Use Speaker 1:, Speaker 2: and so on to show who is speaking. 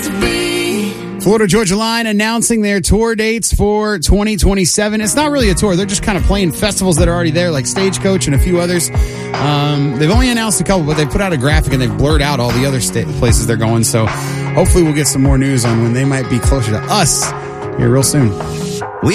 Speaker 1: Florida Georgia Line announcing their tour dates for 2027. It's not really a tour. They're just kind of playing festivals that are already there, like Stagecoach and a few others. They've only announced a couple, but they put out a graphic and they've blurred out all the other places they're going. So hopefully we'll get some more news on when they might be closer to us here real soon.